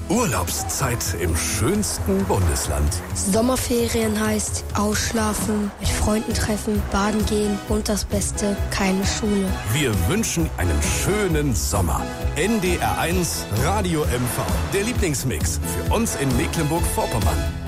Urlaubszeit im schönsten Bundesland. Sommerferien heißt ausschlafen, mit Freunden treffen, baden gehen und das Beste, keine Schule. Wir wünschen einen schönen Sommer. NDR1 Radio MV. Der Lieblingsmix für uns in Mecklenburg-Vorpommern.